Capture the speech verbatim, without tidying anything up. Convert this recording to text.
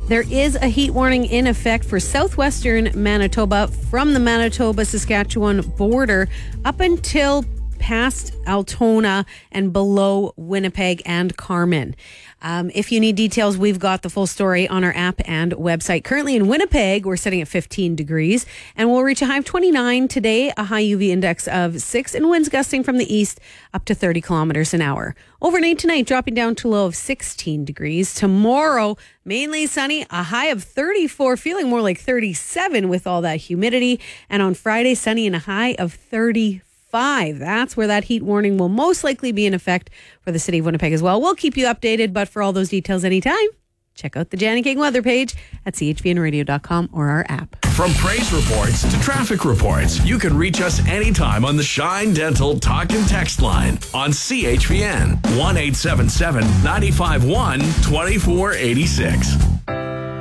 There is a heat warning in effect for southwestern Manitoba from the Manitoba-Saskatchewan border up until past Altona and below Winnipeg and Carman. Um, if you need details, we've got the full story on our app and website. Currently in Winnipeg, we're sitting at fifteen degrees, and we'll reach a high of twenty-nine today, a high U V index of six, and winds gusting from the east up to thirty kilometers an hour. Overnight tonight, dropping down to a low of sixteen degrees. Tomorrow, mainly sunny, a high of thirty-four, feeling more like thirty-seven with all that humidity. And on Friday, sunny and a high of thirty-five. That's where that heat warning will most likely be in effect for the city of Winnipeg as well. We'll keep you updated, but for all those details anytime, check out the Janny King weather page at c h v n radio dot com or our app. From praise reports to traffic reports, you can reach us anytime on the Shine Dental Talk and Text line on C H V N one eight seven seven, nine five one, two four eight six.